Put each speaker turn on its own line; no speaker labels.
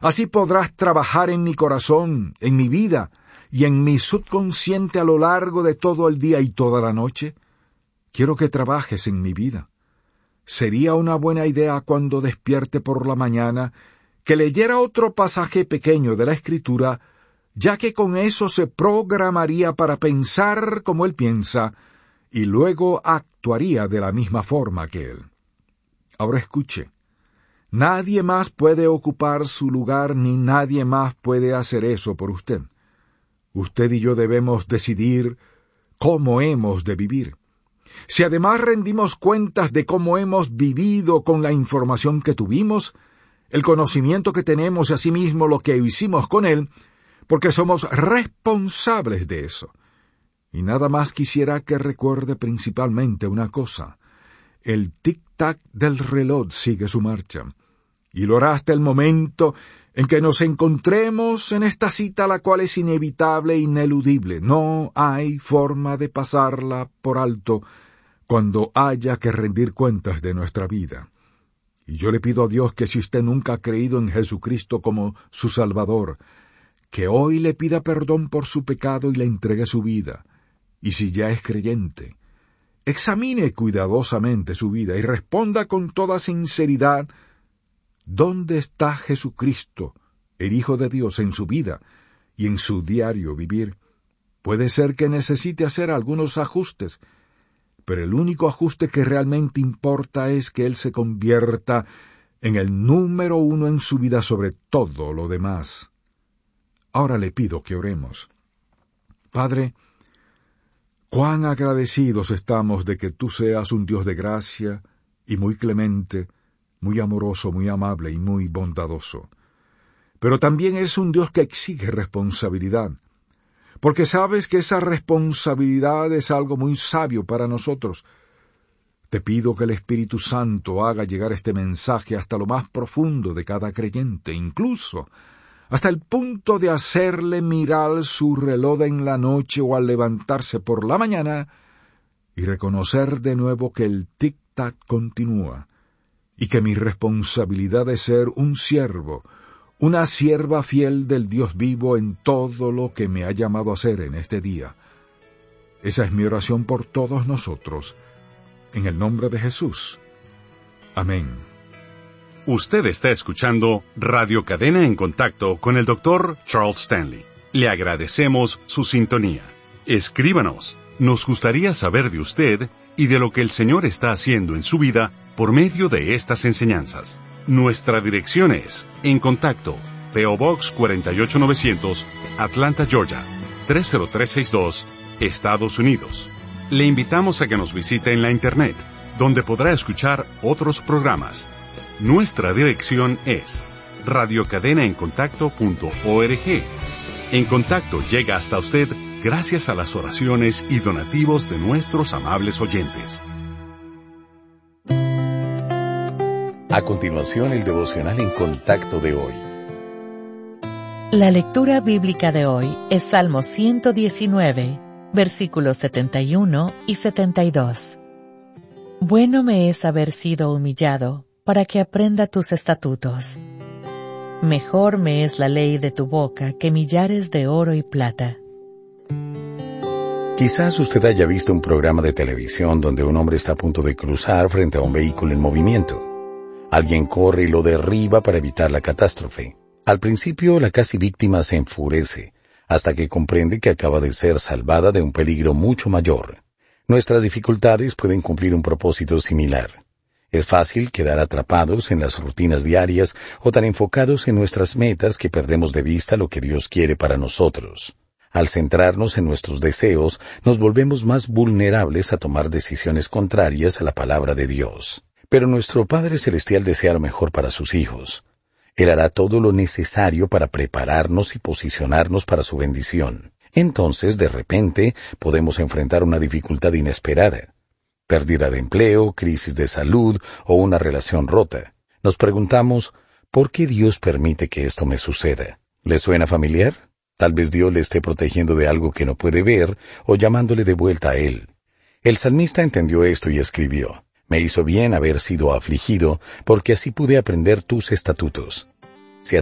Así podrás trabajar en mi corazón, en mi vida y en mi subconsciente a lo largo de todo el día y toda la noche. Quiero que trabajes en mi vida. Sería una buena idea cuando despierte por la mañana que leyera otro pasaje pequeño de la Escritura, ya que con eso se programaría para pensar como él piensa y luego actuaría de la misma forma que él. Ahora escuche. Nadie más puede ocupar su lugar ni nadie más puede hacer eso por usted. Usted y yo debemos decidir cómo hemos de vivir. Si además rendimos cuentas de cómo hemos vivido con la información que tuvimos, el conocimiento que tenemos y asimismo lo que hicimos con él, porque somos responsables de eso. Y nada más quisiera que recuerde principalmente una cosa. El tic-tac del reloj sigue su marcha, y lo hará hasta el momento en que nos encontremos en esta cita, la cual es inevitable e ineludible. No hay forma de pasarla por alto cuando haya que rendir cuentas de nuestra vida. Y yo le pido a Dios que si usted nunca ha creído en Jesucristo como su Salvador, que hoy le pida perdón por su pecado y le entregue su vida. Y si ya es creyente, examine cuidadosamente su vida y responda con toda sinceridad: ¿dónde está Jesucristo, el Hijo de Dios, en su vida y en su diario vivir? Puede ser que necesite hacer algunos ajustes, pero el único ajuste que realmente importa es que Él se convierta en el número 1 en su vida sobre todo lo demás. Ahora le pido que oremos. Padre, cuán agradecidos estamos de que Tú seas un Dios de gracia y muy clemente, muy amoroso, muy amable y muy bondadoso. Pero también es un Dios que exige responsabilidad, porque sabes que esa responsabilidad es algo muy sabio para nosotros. Te pido que el Espíritu Santo haga llegar este mensaje hasta lo más profundo de cada creyente, incluso hasta el punto de hacerle mirar su reloj en la noche o al levantarse por la mañana y reconocer de nuevo que el tic-tac continúa, y que mi responsabilidad es ser un siervo, una sierva fiel del Dios vivo en todo lo que me ha llamado a hacer en este día. Esa es mi oración por todos nosotros, en el nombre de Jesús. Amén.
Usted está escuchando Radio Cadena en Contacto con el Dr. Charles Stanley. Le agradecemos su sintonía. Escríbanos. Nos gustaría saber de usted y de lo que el Señor está haciendo en su vida por medio de estas enseñanzas. Nuestra dirección es En Contacto, P.O. Box 48900, Atlanta, Georgia, 30362, Estados Unidos. Le invitamos a que nos visite en la Internet, donde podrá escuchar otros programas. Nuestra dirección es radiocadenaencontacto.org. En Contacto llega hasta usted gracias a las oraciones y donativos de nuestros amables oyentes.
A continuación, el devocional En Contacto de hoy.
La lectura bíblica de hoy es Salmo 119, versículos 71 y 72. Bueno me es haber sido humillado, para que aprenda tus estatutos. Mejor me es la ley de tu boca que millares de oro y plata.
Quizás usted haya visto un programa de televisión donde un hombre está a punto de cruzar frente a un vehículo en movimiento. Alguien corre y lo derriba para evitar la catástrofe. Al principio, la casi víctima se enfurece, hasta que comprende que acaba de ser salvada de un peligro mucho mayor. Nuestras dificultades pueden cumplir un propósito similar. Es fácil quedar atrapados en las rutinas diarias o tan enfocados en nuestras metas que perdemos de vista lo que Dios quiere para nosotros. Al centrarnos en nuestros deseos, nos volvemos más vulnerables a tomar decisiones contrarias a la palabra de Dios. Pero nuestro Padre Celestial desea lo mejor para sus hijos. Él hará todo lo necesario para prepararnos y posicionarnos para su bendición. Entonces, de repente, podemos enfrentar una dificultad inesperada. Pérdida de empleo, crisis de salud o una relación rota. Nos preguntamos, ¿por qué Dios permite que esto me suceda? ¿Le suena familiar? Tal vez Dios le esté protegiendo de algo que no puede ver o llamándole de vuelta a Él. El salmista entendió esto y escribió: Me hizo bien haber sido afligido, porque así pude aprender tus estatutos.